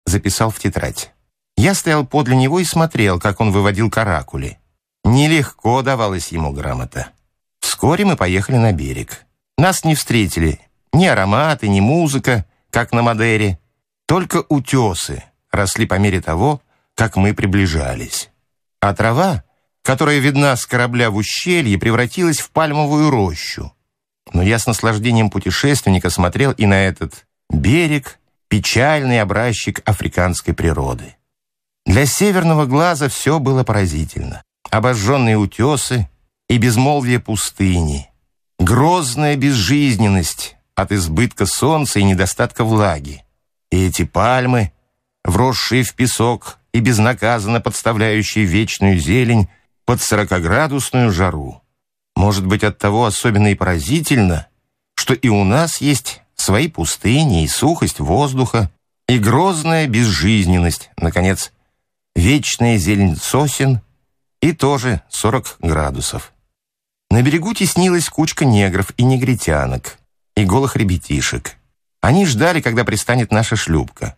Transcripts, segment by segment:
записал в тетрадь. Я стоял подле него и смотрел, как он выводил каракули. Нелегко давалась ему грамота. Вскоре мы поехали на берег. Нас не встретили ни ароматы, ни музыка, как на Мадейре. Только утесы росли по мере того, как мы приближались. А трава, которая видна с корабля в ущелье, превратилась в пальмовую рощу. Но я с наслаждением путешественника смотрел и на этот берег, печальный образчик африканской природы. Для северного глаза все было поразительно. Обожженные утесы и безмолвие пустыни, грозная безжизненность от избытка солнца и недостатка влаги. И эти пальмы, вросшие в песок и безнаказанно подставляющие вечную зелень под 40-градусную жару. Может быть, оттого особенно и поразительно, что и у нас есть свои пустыни и сухость воздуха, и грозная безжизненность, наконец, вечная зелень сосен и тоже 40 градусов. На берегу теснилась кучка негров и негритянок, и голых ребятишек. Они ждали, когда пристанет наша шлюпка.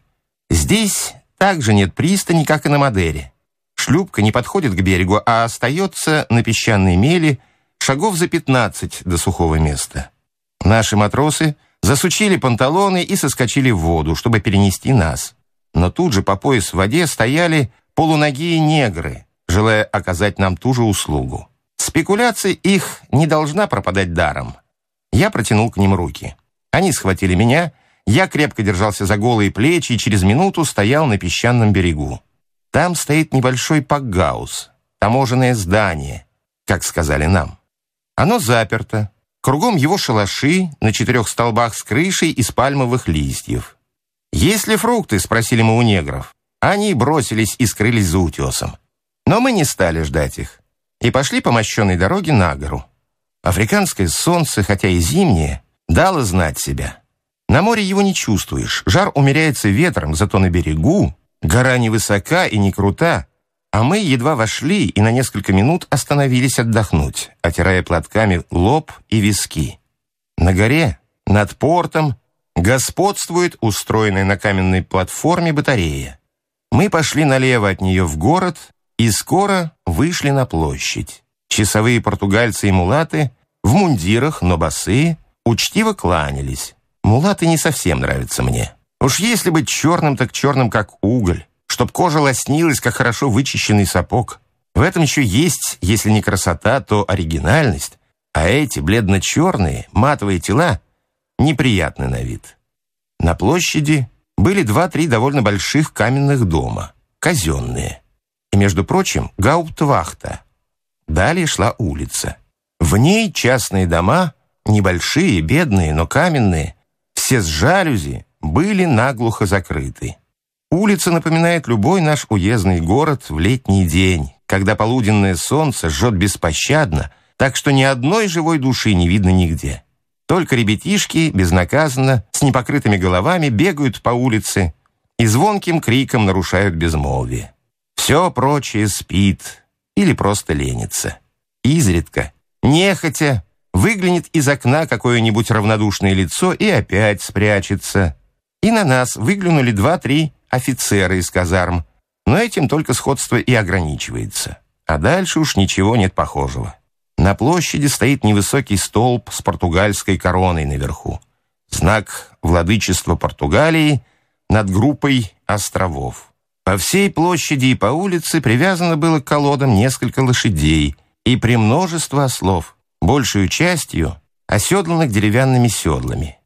Здесь также нет пристани, как и на Мадейре. Шлюпка не подходит к берегу, а остается на песчаной мели шагов за 15 до сухого места. Наши матросы засучили панталоны и соскочили в воду, чтобы перенести нас. Но тут же по пояс в воде стояли полуногие негры, желая оказать нам ту же услугу. Спекуляция их не должна пропадать даром. Я протянул к ним руки. Они схватили меня, я крепко держался за голые плечи и через минуту стоял на песчаном берегу. Там стоит небольшой пакгаус, таможенное здание, как сказали нам. Оно заперто. Кругом его шалаши на 4 столбах с крышей из пальмовых листьев. «Есть ли фрукты?» — спросили мы у негров. Они бросились и скрылись за утесом. Но мы не стали ждать их и пошли по мощенной дороге на гору. Африканское солнце, хотя и зимнее, дало знать себя. На море его не чувствуешь, жар умеряется ветром, зато на берегу гора невысока и не крута, а мы едва вошли и на несколько минут остановились отдохнуть, отирая платками лоб и виски. На горе, над портом, господствует устроенная на каменной платформе батарея. Мы пошли налево от нее в город и скоро вышли на площадь. Часовые португальцы и мулаты в мундирах, но босые, учтиво кланялись. Мулаты не совсем нравятся мне. Уж если быть черным, так черным, как уголь, чтоб кожа лоснилась, как хорошо вычищенный сапог. В этом еще есть, если не красота, то оригинальность, а эти бледно-черные, матовые тела неприятны на вид. На площади были 2-3 довольно больших каменных дома, казенные. И, между прочим, гауптвахта. Далее шла улица. В ней частные дома, небольшие, бедные, но каменные, все с жалюзи, были наглухо закрыты. Улица напоминает любой наш уездный город в летний день, когда полуденное солнце жжет беспощадно, так что ни одной живой души не видно нигде. Только ребятишки безнаказанно, с непокрытыми головами бегают по улице и звонким криком нарушают безмолвие. Все прочее спит или просто ленится. Изредка, нехотя, выглянет из окна какое-нибудь равнодушное лицо и опять спрячется. И на нас выглянули 2-3 офицера из казарм, но этим только сходство и ограничивается. А дальше уж ничего нет похожего. На площади стоит невысокий столб с португальской короной наверху. Знак владычества Португалии над группой островов. По всей площади и по улице привязано было к колодам несколько лошадей и премножество ослов, большую частью оседланных деревянными седлами.